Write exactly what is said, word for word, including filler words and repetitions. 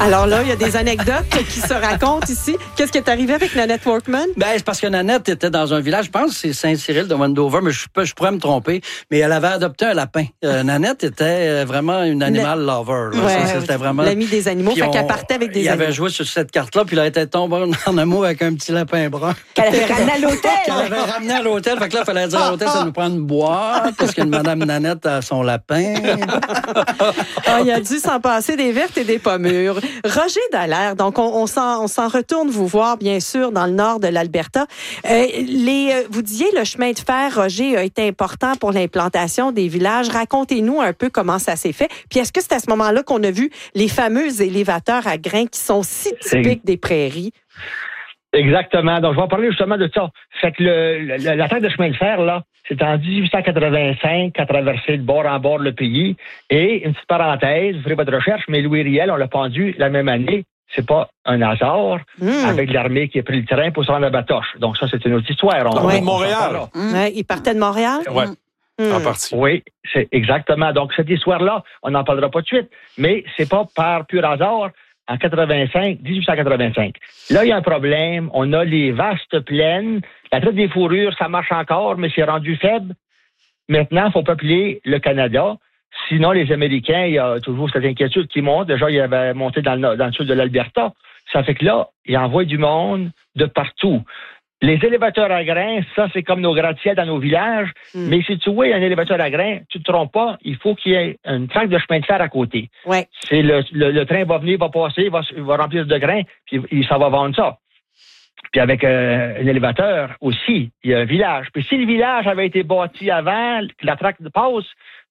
Alors là, il y a des anecdotes qui se racontent ici. Qu'est-ce qui est arrivé avec Nanette Workman? Ben, c'est parce que Nanette était dans un village, je pense que c'est Saint-Cyril de Wendover, mais je, peux, je pourrais me tromper, mais elle avait adopté un lapin. Euh, Nanette était vraiment une animal Le... lover. Là. Ouais, ça, c'était vraiment... l'amie des animaux, fait on... qu'elle partait avec des il animaux. Il avait joué sur cette carte-là, puis il était tombé en amour avec un petit lapin brun. Qu'elle avait ramené à l'hôtel. Qu'elle avait ramené à l'hôtel, fait que là, il fallait dire à l'hôtel, ça nous prend une boîte, parce que Madame Nanette a son lapin. Ah, il a dû s'en passer des vertes et des pas mûres. Roger Dallaire, donc on, on, s'en, on s'en retourne vous voir, bien sûr, dans le nord de l'Alberta. Euh, les, vous disiez, le chemin de fer, Roger, a été important pour l'implantation des villages. Racontez-nous un peu comment ça s'est fait. Puis est-ce que c'est à ce moment-là qu'on a vu les fameux élévateurs à grains qui sont si typiques des prairies? Exactement. Donc, je vais en parler justement de ça. Fait que le, le, la traque de chemin de fer, là, c'est en dix-huit cent quatre-vingt-cinq qu'a traversé de bord en bord le pays. Et, une petite parenthèse, vous ferez votre recherche, mais Louis Riel, on l'a pendu la même année. C'est pas un hasard, mmh. avec l'armée qui a pris le train pour se rendre à Batoche. Donc, ça, c'est une autre histoire. On ouais. de Montréal. Mmh. Ouais, il partait de Montréal? Oui. Mmh. En partie. Oui, c'est exactement. Donc, cette histoire-là, on n'en parlera pas tout de suite. Mais c'est pas par pur hasard. En quatre-vingt-cinq, dix-huit cent quatre-vingt-cinq. Là, il y a un problème. On a les vastes plaines. La traite des fourrures, ça marche encore, mais c'est rendu faible. Maintenant, il faut peupler le Canada. Sinon, les Américains, il y a toujours cette inquiétude qui monte. Déjà, ils avaient monté dans le, dans le sud de l'Alberta. Ça fait que là, ils envoient du monde de partout. Les élévateurs à grains, ça, c'est comme nos gratte-ciels dans nos villages. Mm. Mais si tu vois un élévateur à grains, tu ne te trompes pas, il faut qu'il y ait une traque de chemin de fer à côté. Ouais. C'est le, le, le train va venir, va passer, va, va remplir de grains, puis il s'en va vendre ça. Puis avec euh, un élévateur aussi, il y a un village. Puis si le village avait été bâti avant que la traque passe,